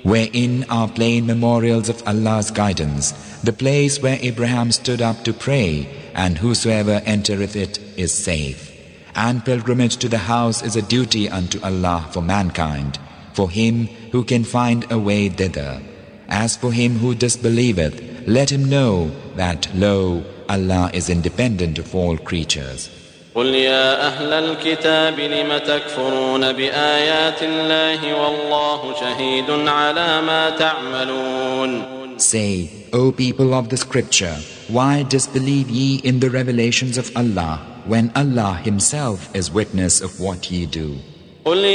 wherein are plain memorials of Allah's guidance, the place where Abraham stood up to pray, and whosoever entereth it is safe. And pilgrimage to the house is a duty unto Allah for mankind, for him who can find a way thither. As for him who disbelieveth, let him know that, lo, Allah is independent of all creatures. قل يا أهل الكتاب لم تكفرون بآيات الله والله شهيد على ما تعملون. Say, O people of the scripture, why disbelieve ye in the revelations of Allah, when Allah Himself is witness of what ye do?